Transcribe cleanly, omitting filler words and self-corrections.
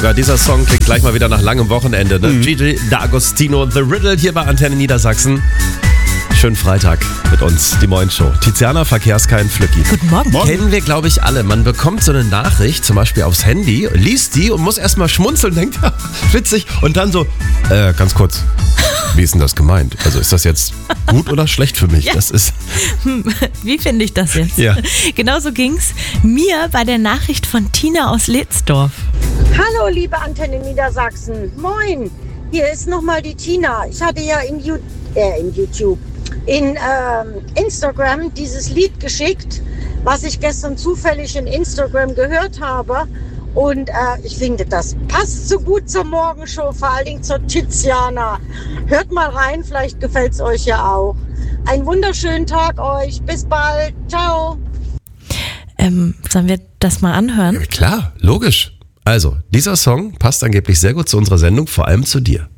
sogar. Dieser Song klingt gleich mal wieder nach langem Wochenende. Ne? Gigi D'Agostino, The Riddle hier bei Antenne Niedersachsen. Schönen Freitag mit uns, die Moin Show. Tiziana, Verkehrskein, Flücki. Guten Morgen. Kennen wir, glaube ich, alle. Man bekommt so eine Nachricht, zum Beispiel aufs Handy, liest die und muss erstmal schmunzeln, denkt, ja, witzig. Und dann so, ganz kurz, wie ist denn das gemeint? Also ist das jetzt gut oder schlecht für mich? Ja. Das ist... Wie finde ich das jetzt? Ja. Genauso ging's mir bei der Nachricht von Tina aus Ledsdorf. Hallo, liebe Antenne Niedersachsen. Moin, hier ist nochmal die Tina. Ich hatte ja in Instagram dieses Lied geschickt, was ich gestern zufällig in Instagram gehört habe. Und ich finde, das passt so gut zur Morgenshow, vor allen Dingen zur Tiziana. Hört mal rein, vielleicht gefällt es euch ja auch. Einen wunderschönen Tag euch. Bis bald. Ciao. Sollen wir das mal anhören? Ja, klar, logisch. Also, dieser Song passt angeblich sehr gut zu unserer Sendung, vor allem zu dir.